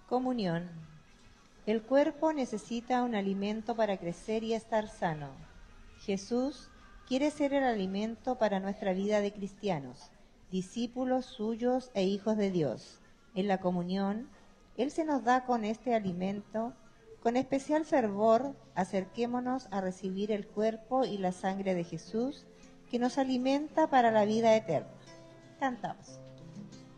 Comunión. El cuerpo necesita un alimento para crecer y estar sano. Jesús quiere ser el alimento para nuestra vida de cristianos, discípulos suyos e hijos de Dios. En la comunión, Él se nos da con este alimento. Con especial fervor, acerquémonos a recibir el cuerpo y la sangre de Jesús, que nos alimenta para la vida eterna. Cantamos.